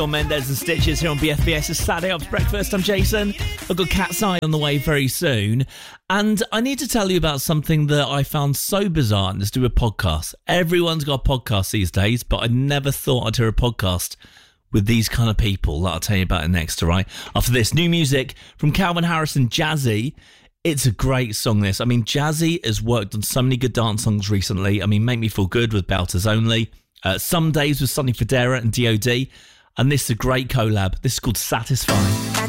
Mendes and Stitches here on BFBS. It's Saturday Ops Breakfast. I'm Jason. I've got Cat's Eye on the way very soon. And I need to tell you about something that I found so bizarre, and it's to do with podcasts. Everyone's got a podcast these days, but I never thought I'd hear a podcast with these kind of people that I'll tell you about it next, all right? After this, new music from Calvin Harris and Jazzy. It's a great song, this. I mean, Jazzy has worked on so many good dance songs recently. I mean, Make Me Feel Good with Belters Only. Some Days with Sonny Fodera and D.O.D. And this is a great collab. This is called Satisfying.